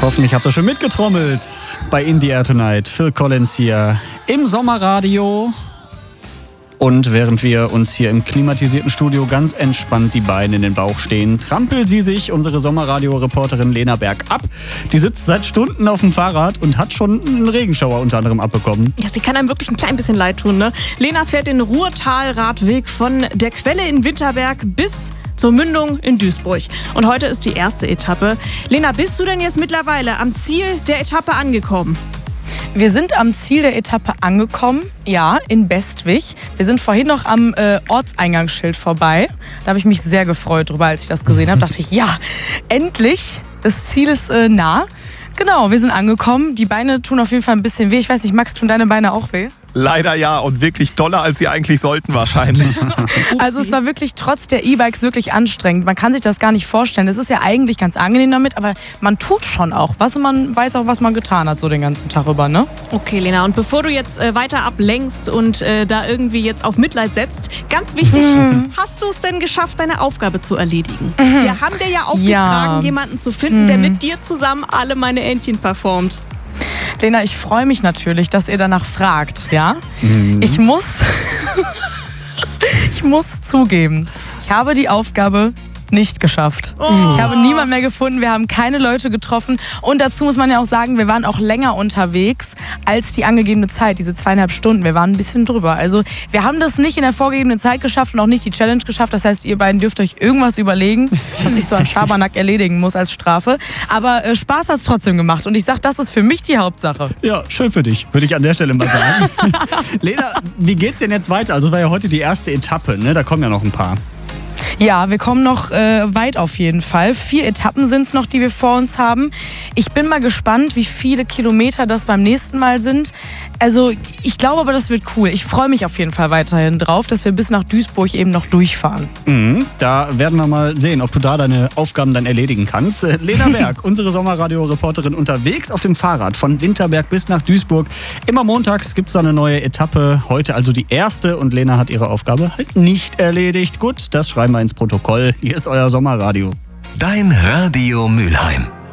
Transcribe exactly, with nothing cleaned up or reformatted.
Hoffentlich habt ihr schon mitgetrommelt bei In the Air Tonight. Phil Collins hier im Sommerradio. Und während wir uns hier im klimatisierten Studio ganz entspannt die Beine in den Bauch stehen, trampelt sie sich, unsere Sommerradio-Reporterin Lena Berg, ab. Die sitzt seit Stunden auf dem Fahrrad und hat schon einen Regenschauer unter anderem abbekommen. Ja, sie kann einem wirklich ein klein bisschen leid tun, ne? Lena fährt den Ruhrtal-Radweg von der Quelle in Winterberg bis zur Mündung in Duisburg. Und heute ist die erste Etappe. Lena, bist du denn jetzt mittlerweile am Ziel der Etappe angekommen? Wir sind am Ziel der Etappe angekommen, ja, in Bestwig. Wir sind vorhin noch am äh, Ortseingangsschild vorbei. Da habe ich mich sehr gefreut drüber, als ich das gesehen habe. Dachte ich, ja, endlich, das Ziel ist äh, nah. Genau, wir sind angekommen. Die Beine tun auf jeden Fall ein bisschen weh. Ich weiß nicht, Max, tun deine Beine auch weh? Leider ja, und wirklich doller, als sie eigentlich sollten wahrscheinlich. Also es war wirklich trotz der E-Bikes wirklich anstrengend. Man kann sich das gar nicht vorstellen. Es ist ja eigentlich ganz angenehm damit, aber man tut schon auch was und man weiß auch, was man getan hat so den ganzen Tag über, ne? Okay, Lena, und bevor du jetzt äh, weiter ablenkst und äh, da irgendwie jetzt auf Mitleid setzt, ganz wichtig, mhm. hast du es denn geschafft, deine Aufgabe zu erledigen? Mhm. Wir haben dir ja aufgetragen, ja. jemanden zu finden, mhm. der mit dir zusammen alle meine Entchen performt. Lena, ich freue mich natürlich, dass ihr danach fragt, ja? Mhm. Ich muss, ich muss zugeben, ich habe die Aufgabe nicht geschafft. Oh. Ich habe niemanden mehr gefunden, wir haben keine Leute getroffen und dazu muss man ja auch sagen, wir waren auch länger unterwegs als die angegebene Zeit, diese zweieinhalb Stunden. Wir waren ein bisschen drüber. Also wir haben das nicht in der vorgegebenen Zeit geschafft und auch nicht die Challenge geschafft. Das heißt, ihr beiden dürft euch irgendwas überlegen, was ich so an Schabernack erledigen muss als Strafe. Aber äh, Spaß hat es trotzdem gemacht und ich sage, das ist für mich die Hauptsache. Ja, schön für dich, würde ich an der Stelle mal sagen. Lena, wie geht's denn jetzt weiter? Also es war ja heute die erste Etappe, ne? Da kommen ja noch ein paar. Ja, wir kommen noch äh, weit auf jeden Fall. Vier Etappen sind es noch, die wir vor uns haben. Ich bin mal gespannt, wie viele Kilometer das beim nächsten Mal sind. Also ich glaube aber, das wird cool. Ich freue mich auf jeden Fall weiterhin drauf, dass wir bis nach Duisburg eben noch durchfahren. Mhm, da werden wir mal sehen, ob du da deine Aufgaben dann erledigen kannst. Äh, Lena Berg, unsere Sommerradio-Reporterin, unterwegs auf dem Fahrrad von Winterberg bis nach Duisburg. Immer montags gibt es da eine neue Etappe. Heute also die erste und Lena hat ihre Aufgabe halt nicht erledigt. Gut, das schreiben wir ins Protokoll. Hier ist euer Sommerradio. Dein Radio Mülheim.